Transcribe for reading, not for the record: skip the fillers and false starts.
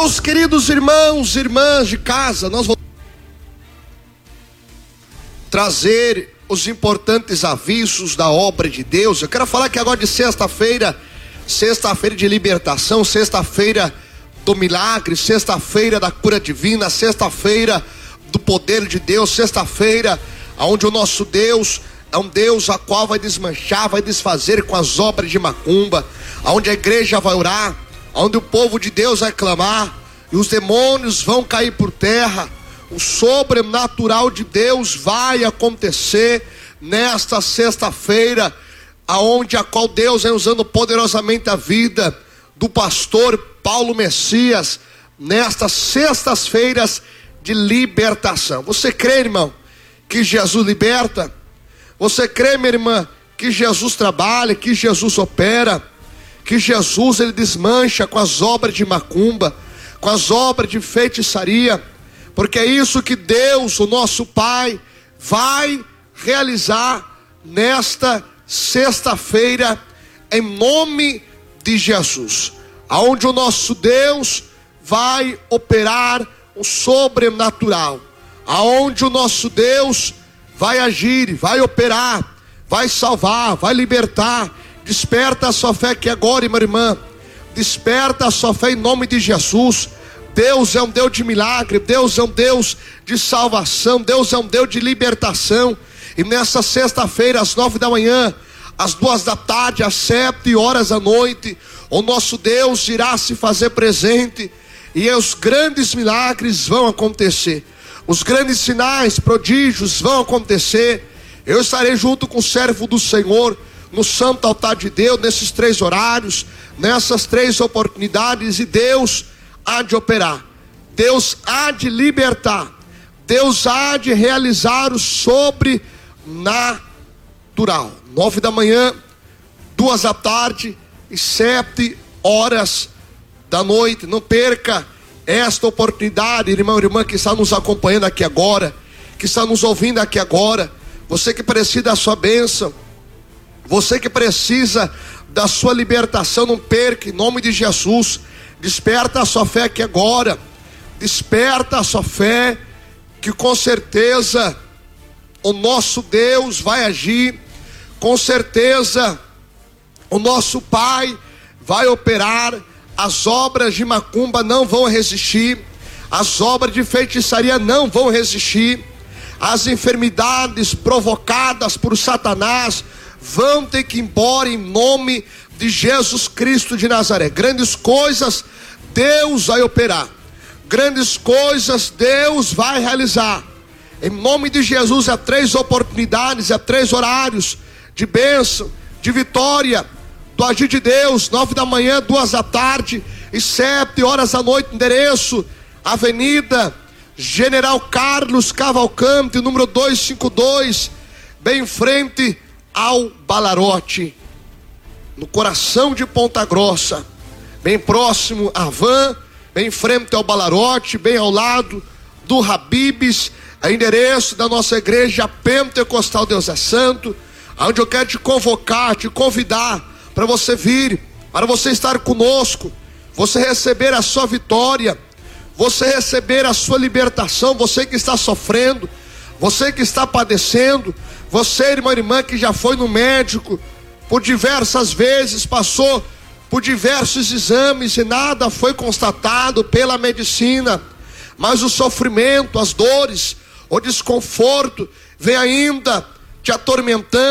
Meus queridos irmãos e irmãs de casa, nós vamos trazer os importantes avisos da obra de Deus. Eu quero falar aqui agora de sexta-feira de libertação, sexta-feira do milagre, sexta-feira da cura divina, sexta-feira do poder de Deus, sexta-feira onde o nosso Deus é um Deus a qual vai desmanchar, vai desfazer com as obras de macumba, onde a igreja vai orar, onde o povo de Deus vai clamar e os demônios vão cair por terra. O sobrenatural de Deus vai acontecer nesta sexta-feira, aonde a qual Deus é usando poderosamente a vida do pastor Paulo Messias, nestas sextas-feiras de libertação. Você crê, irmão, que Jesus liberta? Você crê, minha irmã, que Jesus trabalha, que Jesus opera, que Jesus ele desmancha com as obras de macumba, com as obras de feitiçaria? Porque é isso que Deus, o nosso Pai, vai realizar nesta sexta-feira, em nome de Jesus, aonde o nosso Deus vai operar o sobrenatural, aonde o nosso Deus vai agir, vai operar, vai salvar, vai libertar. Desperta a sua fé aqui agora, minha irmã, desperta a sua fé em nome de Jesus. Deus é um Deus de milagre, Deus é um Deus de salvação, Deus é um Deus de libertação. E nessa sexta-feira, às 9 da manhã, às 2 da tarde, às 7 horas da noite, o nosso Deus irá se fazer presente e os grandes milagres vão acontecer, os grandes sinais, prodígios vão acontecer. Eu estarei junto com o servo do Senhor no santo altar de Deus, nesses 3 horários, nessas 3 oportunidades, e Deus há de operar, Deus há de libertar, Deus há de realizar o sobrenatural. 9 da manhã, 2 da tarde e 7 horas da noite. Não perca esta oportunidade, irmão e irmã que está nos acompanhando aqui agora, que está nos ouvindo aqui agora. Você que precisa da sua bênção, você que precisa da sua libertação, não perca, em nome de Jesus. Desperta a sua fé aqui agora, desperta a sua fé, que com certeza o nosso Deus vai agir, com certeza o nosso Pai vai operar. As obras de macumba não vão resistir, as obras de feitiçaria não vão resistir, as enfermidades provocadas por Satanás vão ter que ir embora em nome de Jesus Cristo de Nazaré. Grandes coisas Deus vai operar, grandes coisas Deus vai realizar, em nome de Jesus. Há 3 oportunidades, há 3 horários de bênção, de vitória, do agir de Deus. 9 da manhã, 2 da tarde e 7 horas da noite. Endereço: Avenida General Carlos Cavalcante, número 252, bem em frente ao Balarote, no coração de Ponta Grossa, bem próximo à Van, bem em frente ao Balarote, bem ao lado do Habib's. É endereço da nossa igreja Pentecostal Deus é Santo, onde eu quero te convocar, te convidar para você vir, para você estar conosco, você receber a sua vitória, você receber a sua libertação. Você que está sofrendo, você que está padecendo, você, irmão e irmã, que já foi no médico por diversas vezes, passou por diversos exames e nada foi constatado pela medicina, mas o sofrimento, as dores, o desconforto vem ainda te atormentando.